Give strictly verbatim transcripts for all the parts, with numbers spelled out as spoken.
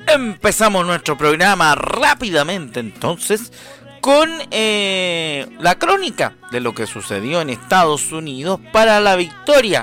Empezamos nuestro programa rápidamente entonces con eh, la crónica de lo que sucedió en Estados Unidos para la victoria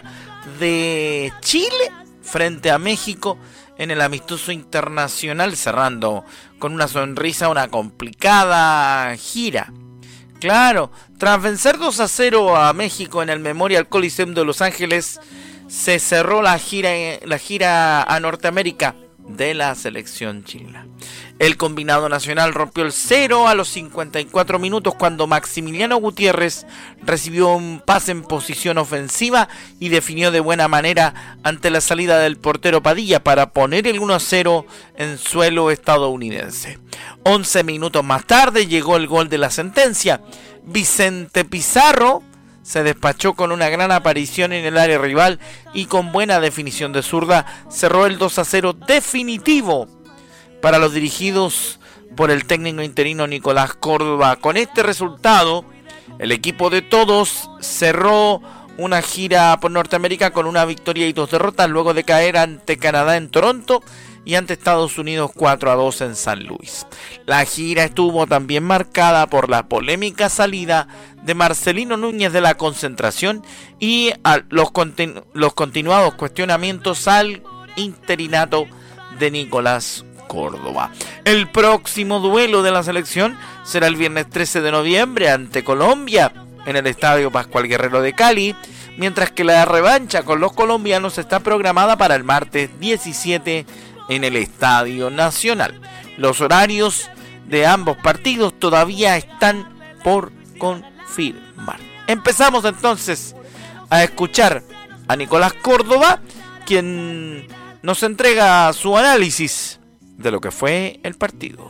de Chile frente a México en el amistoso internacional, cerrando con una sonrisa una complicada gira. Claro, tras vencer dos a cero a México en el Memorial Coliseum de Los Ángeles, se cerró la gira, la gira a Norteamérica de la selección chilena. El combinado nacional rompió el cero a los cincuenta y cuatro minutos cuando Maximiliano Gutiérrez recibió un pase en posición ofensiva y definió de buena manera ante la salida del portero Padilla para poner el uno a cero en suelo estadounidense. once minutos más tarde llegó el gol de la sentencia. Vicente Pizarro se despachó con una gran aparición en el área rival y con buena definición de zurda cerró el dos a cero definitivo para los dirigidos por el técnico interino Nicolás Córdoba. Con este resultado, el equipo de todos cerró una gira por Norteamérica con una victoria y dos derrotas luego de caer ante Canadá en Toronto y ante Estados Unidos cuatro a dos en San Luis. La gira estuvo también marcada por la polémica salida de Marcelino Núñez de la concentración y a los, continu- los continuados cuestionamientos al interinato de Nicolás Córdoba. El próximo duelo de la selección será el viernes trece de noviembre ante Colombia en el Estadio Pascual Guerrero de Cali, mientras que la revancha con los colombianos está programada para el martes diecisiete en el Estadio Nacional. Los horarios de ambos partidos todavía están por confirmar. Empezamos entonces a escuchar a Nicolás Córdoba, quien nos entrega su análisis de lo que fue el partido.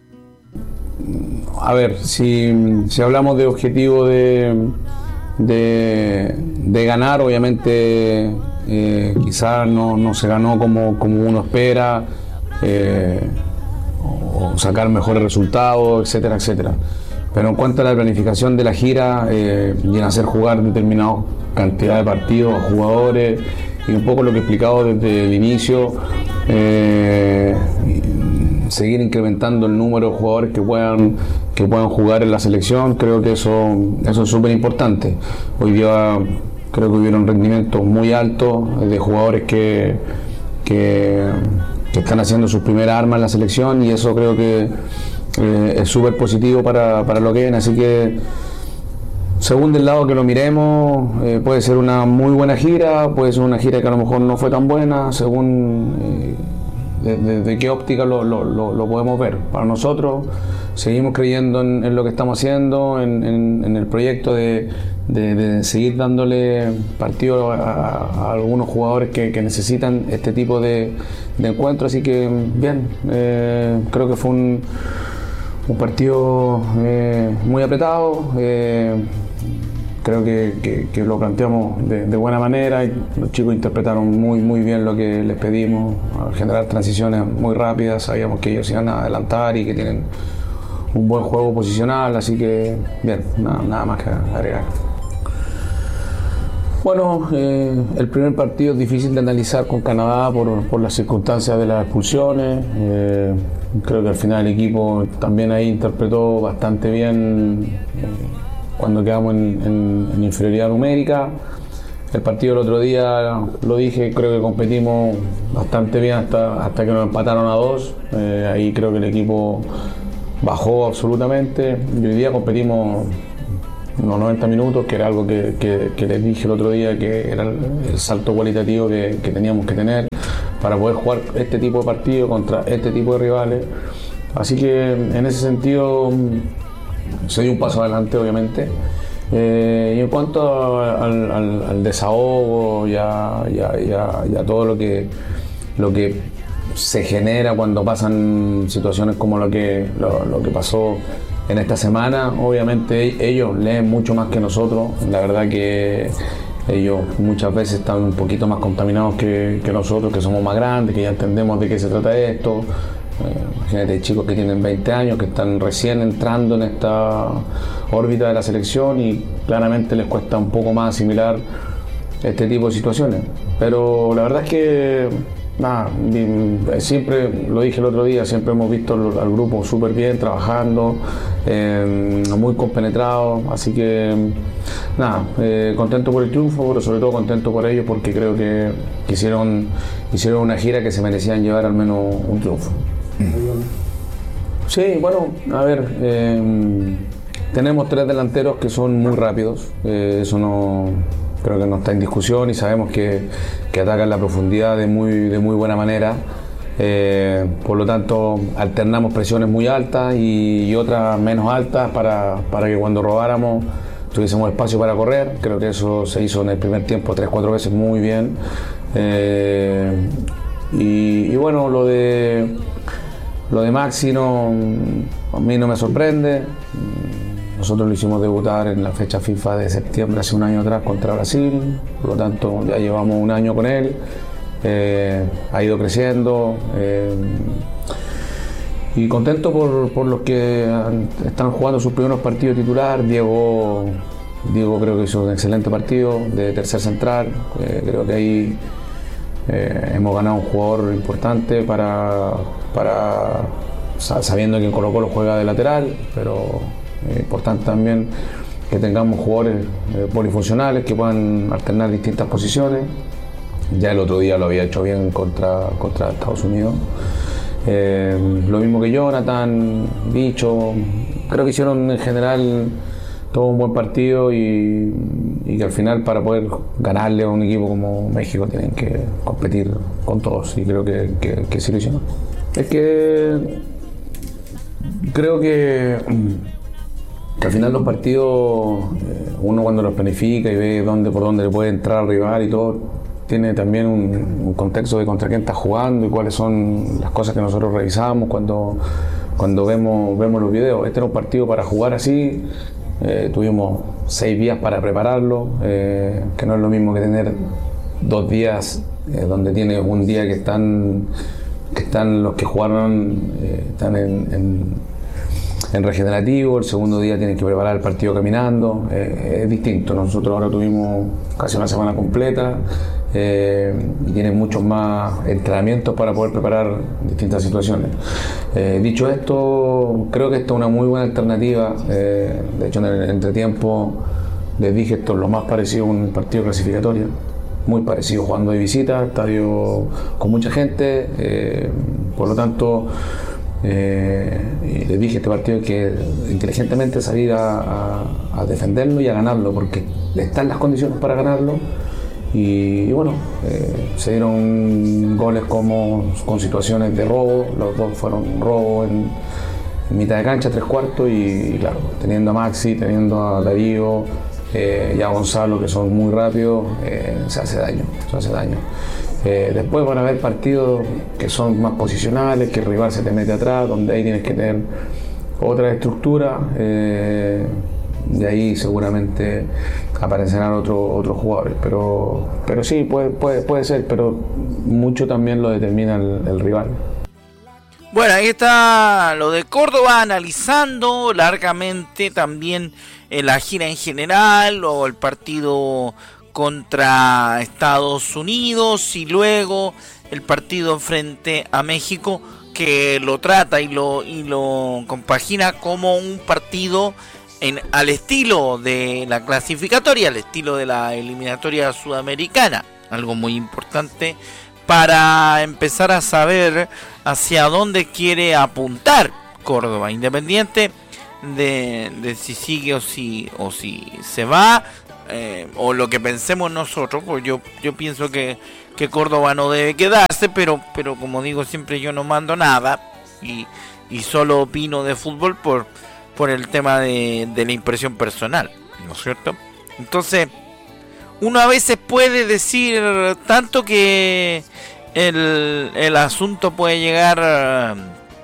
A ver, si, si hablamos de objetivo de, de, de ganar, obviamente eh, quizás no, no se ganó como, como uno espera, eh, o sacar mejores resultados, etcétera, etcétera. Pero en cuanto a la planificación de la gira eh, y en hacer jugar determinada cantidad de partidos a jugadores, y un poco lo que he explicado desde el inicio, eh, seguir incrementando el número de jugadores que puedan que puedan jugar en la selección, creo que eso, eso es súper importante. Hoy día creo que hubieron rendimientos muy altos de jugadores que, que, que están haciendo sus primeras armas en la selección, y eso creo que eh, es súper positivo para, para lo que viene. Así que según del lado que lo miremos, eh, puede ser una muy buena gira, puede ser una gira que a lo mejor no fue tan buena, según eh, de, de, de qué óptica lo, lo, lo, lo podemos ver. Para nosotros seguimos creyendo en, en lo que estamos haciendo, en, en, en el proyecto de, de, de seguir dándole partido a, a algunos jugadores que, que necesitan este tipo de, de encuentros. Así que bien, eh, creo que fue un, un partido eh, muy apretado. Eh, Creo que, que, que lo planteamos de, de buena manera, y los chicos interpretaron muy muy bien lo que les pedimos, generar transiciones muy rápidas. Sabíamos que ellos iban a adelantar y que tienen un buen juego posicional, así que bien, nada, nada más que agregar. Bueno, eh, el primer partido es difícil de analizar con Canadá por, por las circunstancias de las expulsiones. Eh, creo que al final el equipo también ahí interpretó bastante bien eh, cuando quedamos en, en, en inferioridad numérica. El partido el otro día, lo dije, creo que competimos bastante bien hasta, hasta que nos empataron a dos. Eh, ahí creo que el equipo bajó absolutamente, y hoy día competimos unos noventa minutos, que era algo que, que, que les dije el otro día, que era el, el salto cualitativo que, que teníamos que tener para poder jugar este tipo de partido contra este tipo de rivales. Así que en ese sentido se dio un paso adelante, obviamente. Eh, y en cuanto al, al, al desahogo y a, y a, y a, y a todo lo que, lo que se genera cuando pasan situaciones como lo que, lo, lo que pasó en esta semana, obviamente ellos leen mucho más que nosotros. La verdad que ellos muchas veces están un poquito más contaminados que, que nosotros, que somos más grandes, que ya entendemos de qué se trata esto. Eh, imagínate, chicos que tienen veinte años, que están recién entrando en esta órbita de la selección, y claramente les cuesta un poco más asimilar este tipo de situaciones. Pero la verdad es que nada, siempre, lo dije el otro día, siempre hemos visto al, al grupo súper bien, trabajando, eh, muy compenetrado, así que nada, eh, contento por el triunfo, pero sobre todo contento por ellos porque creo que, que hicieron, hicieron una gira que se merecían llevar al menos un triunfo. Sí, bueno, a ver, eh, tenemos tres delanteros que son muy rápidos, eh, eso no... creo que no está en discusión y sabemos que, que atacan la profundidad de muy, de muy buena manera. Eh, por lo tanto, alternamos presiones muy altas y, y otras menos altas para, para que cuando robáramos tuviésemos espacio para correr. Creo que eso se hizo en el primer tiempo tres, cuatro veces muy bien. Eh, y, y bueno, lo de, lo de Maxi no, a mí no me sorprende. Nosotros lo hicimos debutar en la fecha FIFA de septiembre hace un año atrás contra Brasil, por lo tanto ya llevamos un año con él, eh, ha ido creciendo eh, y contento por, por los que han, están jugando sus primeros partidos titular. Diego, Diego creo que hizo un excelente partido de tercer central, eh, creo que ahí eh, hemos ganado un jugador importante para, para sabiendo que en Colo-Colo juega de lateral, pero es importante también que tengamos jugadores eh, polifuncionales que puedan alternar distintas posiciones. Ya el otro día lo había hecho bien contra, contra Estados Unidos. Eh, lo mismo que Jonathan, Bicho. Creo que hicieron en general todo un buen partido y, y que al final para poder ganarle a un equipo como México tienen que competir con todos y creo que, que, que sí lo hicieron. Es que creo que que al final los partidos, uno cuando los planifica y ve dónde, por dónde le puede entrar al rival y todo, tiene también un, un contexto de contra quién está jugando y cuáles son las cosas que nosotros revisamos cuando, cuando vemos, vemos los videos. Este era un partido para jugar así, eh, tuvimos seis días para prepararlo, eh, que no es lo mismo que tener dos días eh, donde tienes un día que están, que están los que jugaron, eh, están en, en en regenerativo, el segundo día tienes que preparar el partido caminando, eh, es distinto. Nosotros ahora tuvimos casi una semana completa eh, y tienes muchos más entrenamientos para poder preparar distintas situaciones. Eh, dicho esto, creo que esta es una muy buena alternativa. Eh, de hecho, en el entretiempo les dije esto es lo más parecido a un partido clasificatorio, muy parecido jugando de visita, estadio con mucha gente, eh, por lo tanto. Eh, y les dije este partido hay que inteligentemente salir a, a, a defenderlo y a ganarlo porque están las condiciones para ganarlo y, y bueno, eh, se dieron goles como con situaciones de robo, los dos fueron robo en, en mitad de cancha, tres cuartos y, y claro, teniendo a Maxi, teniendo a Darío eh, y a Gonzalo que son muy rápidos, eh, se hace daño, se hace daño. Eh, después van a haber partidos que son más posicionales, que el rival se te mete atrás, donde ahí tienes que tener otra estructura eh, y ahí seguramente aparecerán otros otros jugadores, pero, pero sí, puede, puede, puede ser, pero mucho también lo determina el, el rival. Bueno, ahí está lo de Córdoba, analizando largamente también eh, la gira en general o el partido contra Estados Unidos y luego el partido frente a México, que lo trata y lo y lo compagina como un partido en, al estilo de la clasificatoria, al estilo de la eliminatoria sudamericana, algo muy importante para empezar a saber hacia dónde quiere apuntar Córdoba, independiente de, de si sigue o si o si se va. Eh, o lo que pensemos nosotros, pues yo yo pienso que, que Córdoba no debe quedarse, pero pero como digo siempre, yo no mando nada y, y solo opino de fútbol por por el tema de, de la impresión personal, ¿no es cierto? Entonces uno a veces puede decir tanto que el, el asunto puede llegar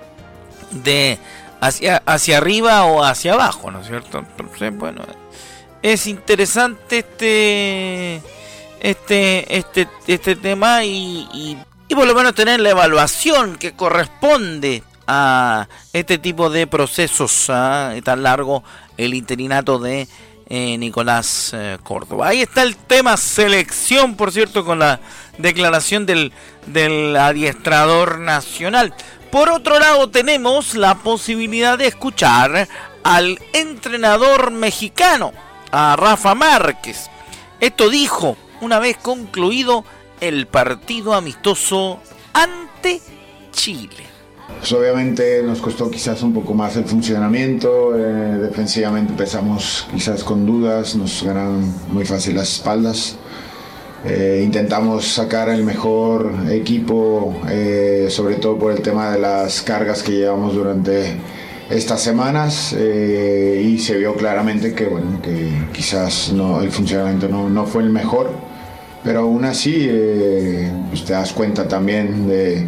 de hacia hacia arriba o hacia abajo, ¿no es cierto? Entonces, bueno, es interesante este este este este tema y, y, y por lo menos tener la evaluación que corresponde a este tipo de procesos, ¿ah? Tan largo el interinato de eh, Nicolás eh, Córdoba. Ahí está el tema selección, por cierto, con la declaración del, del adiestrador nacional. Por otro lado, tenemos la posibilidad de escuchar al entrenador mexicano, a Rafa Márquez. Esto dijo una vez concluido el partido amistoso ante Chile. Pues obviamente nos costó quizás un poco más el funcionamiento, eh, defensivamente empezamos quizás con dudas, nos ganaron muy fácil las espaldas. Eh, intentamos sacar el mejor equipo, eh, sobre todo por el tema de las cargas que llevamos durante estas semanas, eh, y se vio claramente que, bueno, que quizás no, el funcionamiento no, no fue el mejor, pero aún así eh, pues te das cuenta también de,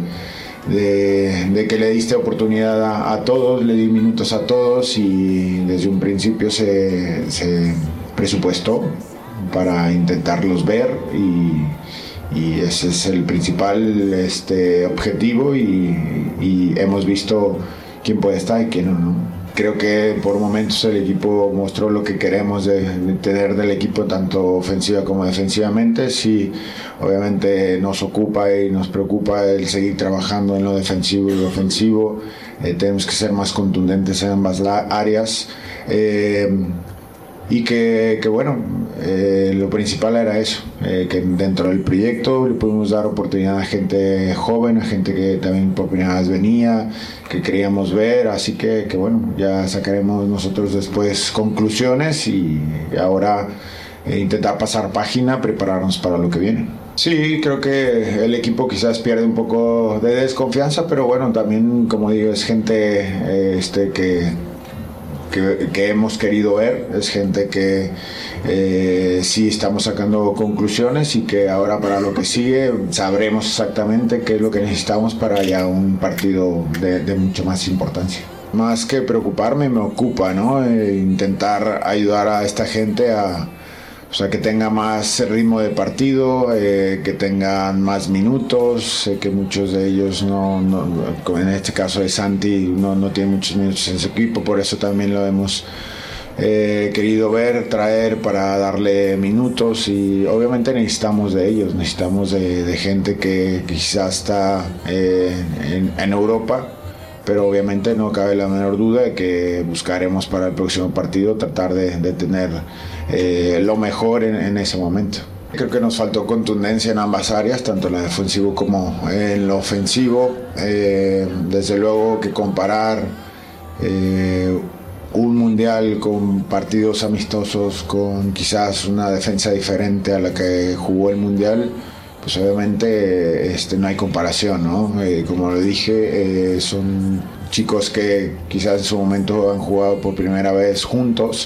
de, de que le diste oportunidad a, a todos, le di minutos a todos y desde un principio se, se presupuestó para intentarlos ver y, y ese es el principal este, objetivo y, y hemos visto quién puede estar y quién no, ¿no? Creo que por momentos el equipo mostró lo que queremos de, de tener del equipo, tanto ofensiva como defensivamente. Sí, obviamente nos ocupa y nos preocupa el seguir trabajando en lo defensivo y lo ofensivo. Eh, tenemos que ser más contundentes en ambas áreas. Eh, Y que, que bueno, eh, lo principal era eso, eh, que dentro del proyecto le pudimos dar oportunidad a gente joven, a gente que también por primera vez venía, que queríamos ver, así que, que bueno, ya sacaremos nosotros después conclusiones y ahora eh, intentar pasar página, prepararnos para lo que viene. Sí, creo que el equipo quizás pierde un poco de desconfianza, pero bueno, también como digo, es gente eh, este, que... Que, que hemos querido ver, es gente que eh, sí estamos sacando conclusiones y que ahora para lo que sigue sabremos exactamente qué es lo que necesitamos para ya un partido de, de mucho más importancia. Más que preocuparme, me ocupa, ¿no? Eh, intentar ayudar a esta gente a, o sea, que tenga más ritmo de partido, eh, que tengan más minutos. Sé que muchos de ellos, no, no, como en este caso de Santi, no, no tienen muchos minutos en su equipo, por eso también lo hemos eh, querido ver, traer para darle minutos y obviamente necesitamos de ellos, necesitamos de, de gente que quizás está eh, en, en Europa, pero obviamente no cabe la menor duda de que buscaremos para el próximo partido tratar de, de tener eh, lo mejor en, en ese momento. Creo que nos faltó contundencia en ambas áreas, tanto en lo defensivo como en lo ofensivo. Eh, desde luego que comparar eh, un mundial con partidos amistosos, con quizás una defensa diferente a la que jugó el mundial, pues obviamente este, no hay comparación, ¿no? Eh, como lo dije, eh, son chicos que quizás en su momento han jugado por primera vez juntos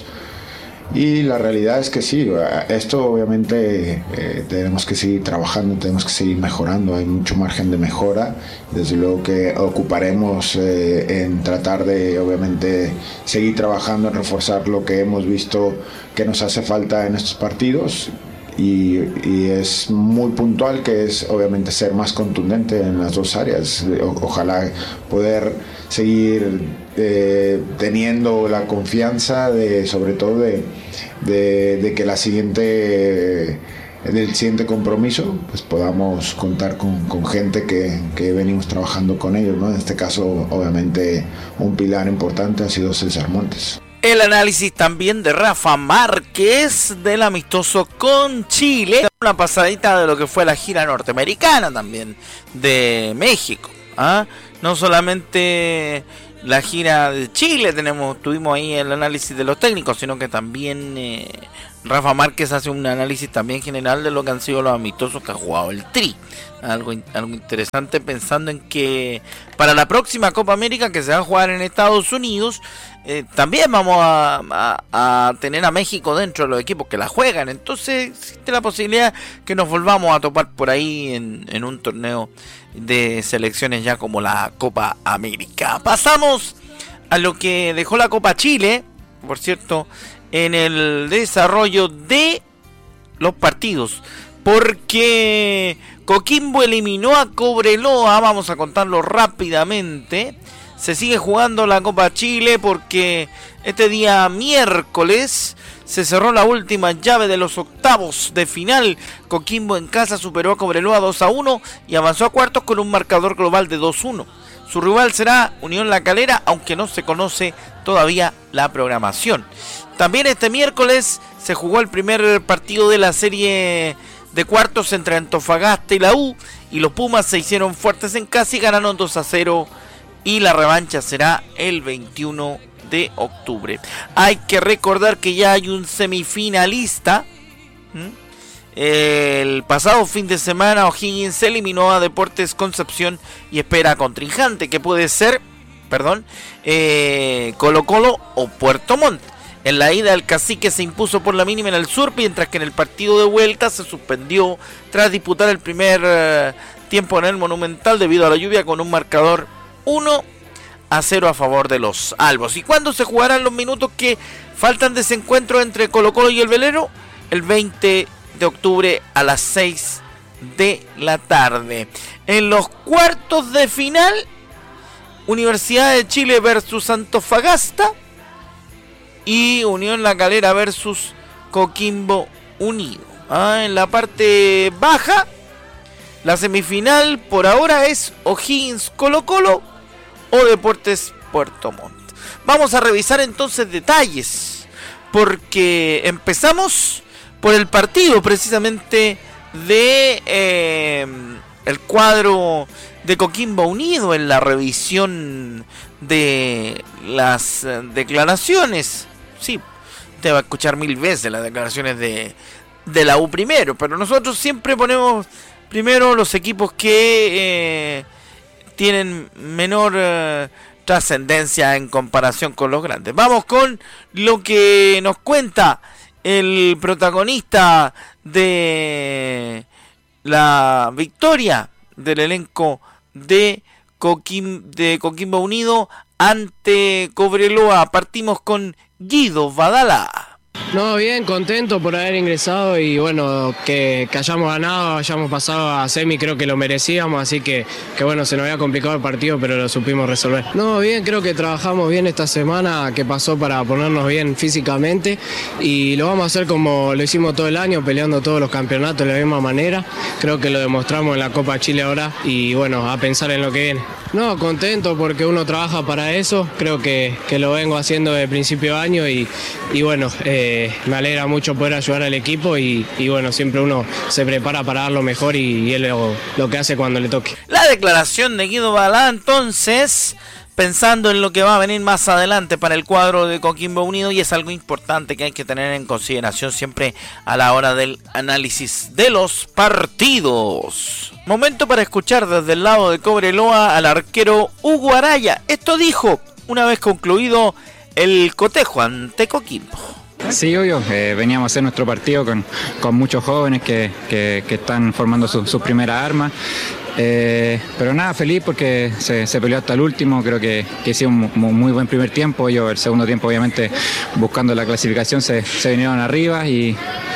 y la realidad es que sí, esto obviamente eh, tenemos que seguir trabajando, tenemos que seguir mejorando, hay mucho margen de mejora, desde luego que ocuparemos eh, en tratar de obviamente seguir trabajando en reforzar lo que hemos visto que nos hace falta en estos partidos. Y, y es muy puntual, que es obviamente ser más contundente en las dos áreas. O, ojalá poder seguir eh, teniendo la confianza de, sobre todo de, de, de que la siguiente en el siguiente compromiso pues podamos contar con, con gente que, que venimos trabajando con ellos, ¿no? En este caso obviamente un pilar importante ha sido César Montes. El análisis también de Rafa Márquez del amistoso con Chile. Una pasadita de lo que fue la gira norteamericana también de México. ¿Ah? No solamente la gira de Chile, tenemos tuvimos ahí el análisis de los técnicos, sino que también eh, Rafa Márquez hace un análisis también general de lo que han sido los amistosos que ha jugado el Tri. Algo, algo interesante, pensando en que para la próxima Copa América, que se va a jugar en Estados Unidos, eh, también vamos a, a, a tener a México dentro de los equipos que la juegan. Entonces existe la posibilidad que nos volvamos a topar por ahí en, en un torneo de selecciones ya como la Copa América. Pasamos a lo que dejó la Copa Chile, por cierto, en el desarrollo de los partidos, porque Coquimbo eliminó a Cobreloa. Vamos a contarlo rápidamente. Se sigue jugando la Copa Chile porque este día miércoles se cerró la última llave de los octavos de final. Coquimbo en casa superó a Cobreloa dos a uno y avanzó a cuartos con un marcador global de dos a uno. Su rival será Unión La Calera, aunque no se conoce todavía la programación. También este miércoles se jugó el primer partido de la serie de cuartos entre Antofagasta y la U, y los Pumas se hicieron fuertes en casa y ganaron dos a cero, y la revancha será el veintiuno de octubre. Hay que recordar que ya hay un semifinalista. ¿Mm? El pasado fin de semana O'Higgins eliminó a Deportes Concepción y espera contrincante, que puede ser, perdón, eh, Colo Colo o Puerto Montt. En la ida el Cacique se impuso por la mínima en el Sur, mientras que en el partido de vuelta se suspendió tras disputar el primer eh, tiempo en el Monumental debido a la lluvia, con un marcador uno a cero a favor de los albos. ¿Y cuándo se jugarán los minutos que faltan de ese encuentro entre Colo Colo y el Velero? El veinte de octubre a las seis de la tarde. En los cuartos de final, Universidad de Chile versus Antofagasta y Unión La Calera versus Coquimbo Unido. Ah, en la parte baja, la semifinal por ahora es O'Higgins Colo Colo o Deportes Puerto Montt. Vamos a revisar entonces detalles, porque empezamos por el partido precisamente de eh, el cuadro de Coquimbo Unido en la revisión de las eh, declaraciones. Sí, te va a escuchar mil veces las declaraciones de, de la U primero, pero nosotros siempre ponemos primero los equipos que eh, tienen menor eh, trascendencia en comparación con los grandes. Vamos con lo que nos cuenta el protagonista de la victoria del elenco de, Coquim, de Coquimbo Unido ante Cobreloa. Partimos con Guido Badala. No, bien, contento por haber ingresado y bueno, que, que hayamos ganado, hayamos pasado a semi, creo que lo merecíamos, así que, que bueno, se nos había complicado el partido, pero lo supimos resolver. No, bien, creo que trabajamos bien esta semana que pasó para ponernos bien físicamente y lo vamos a hacer como lo hicimos todo el año, peleando todos los campeonatos de la misma manera. Creo que lo demostramos en la Copa Chile ahora y bueno, a pensar en lo que viene. No, contento porque uno trabaja para eso, creo que, que lo vengo haciendo desde principio de año y, y bueno, eh, me alegra mucho poder ayudar al equipo y, y bueno, siempre uno se prepara para dar lo mejor y, y él lo, lo que hace cuando le toque. La declaración de Guido Badala, entonces, pensando en lo que va a venir más adelante para el cuadro de Coquimbo Unido, y es algo importante que hay que tener en consideración siempre a la hora del análisis de los partidos. Momento para escuchar desde el lado de Cobreloa al arquero Hugo Araya. Esto dijo una vez concluido el cotejo ante Coquimbo. Sí, obvio, eh, veníamos a hacer nuestro partido con, con muchos jóvenes que, que, que están formando sus su primeras armas. Eh, pero nada, feliz porque se, se peleó hasta el último. Creo que, que hizo un muy, muy buen primer tiempo. Ellos el segundo tiempo, obviamente, buscando la clasificación, se, se vinieron arriba y,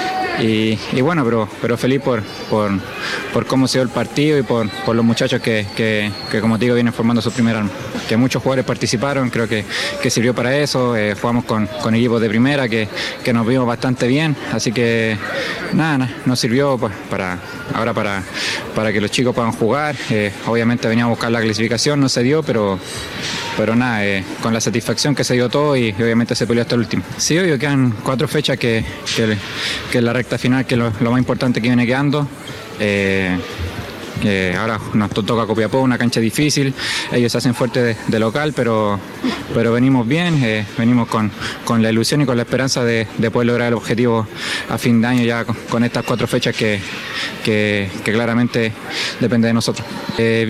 y, y bueno, pero, pero feliz por, por, por cómo se dio el partido y por, por los muchachos que, que, que, como te digo, vienen formando su primer arma. Que muchos jugadores participaron, creo que, que sirvió para eso. Eh, jugamos con, con equipos de primera que, que nos vimos bastante bien, así que nada, nada nos sirvió pues, para ahora para, para que los chicos puedan jugar. Eh, obviamente veníamos a buscar la clasificación, no se dio, pero pero nada, eh, con la satisfacción que se dio todo y, y obviamente se peleó hasta el último. Sí, obvio, quedan cuatro fechas que, que, que es la recta final, que es lo, lo más importante que viene quedando. Eh, Eh, ahora nos toca Copiapó, una cancha difícil, ellos se hacen fuertes de, de local, pero, pero venimos bien, eh, venimos con, con la ilusión y con la esperanza de, de poder lograr el objetivo a fin de año ya con, con estas cuatro fechas que, que, que claramente depende de nosotros. Eh,